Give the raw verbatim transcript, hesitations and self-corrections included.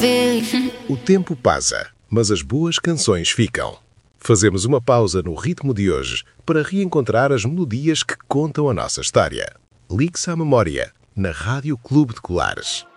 feeling. O tempo passa, mas as boas canções ficam. Fazemos uma pausa no ritmo de hoje para reencontrar as melodias que contam a nossa história. Ligue-se à memória, na Rádio Clube de Colares.